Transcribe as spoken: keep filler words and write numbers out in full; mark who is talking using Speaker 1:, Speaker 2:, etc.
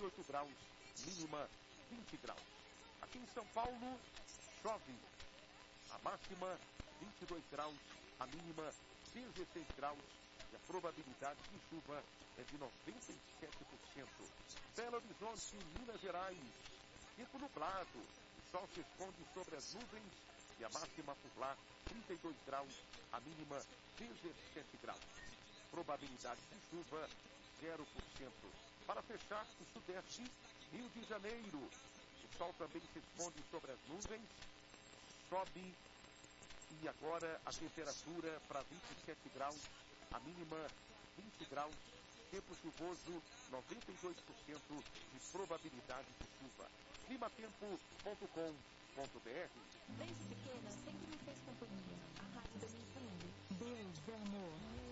Speaker 1: e oito graus, mínima vinte graus. Aqui em São Paulo, chove. A máxima vinte e dois graus, a mínima dezesseis graus. E a probabilidade de chuva é de noventa e sete por cento. Belo Horizonte, Minas Gerais, tempo nublado. O sol se esconde sobre as nuvens e a máxima por lá, trinta e dois graus, a mínima dezessete graus. Probabilidade de chuva, zero por cento. Para fechar, o sudeste, Rio de Janeiro. O sol também se esconde sobre as nuvens, sobe e agora a temperatura para vinte e sete graus, a mínima vinte graus, tempo chuvoso, noventa e dois por cento de probabilidade de chuva. climatempo ponto com ponto br.
Speaker 2: Desde pequena, sempre me fez companhia. A rádio da minha família. Deus é amor.